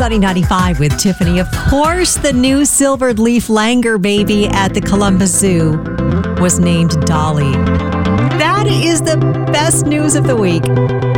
Sunny 95 with Tiffany. Of course, the new silvered leaf langur baby at the Columbus Zoo was named Dolly. That is the best news of the week.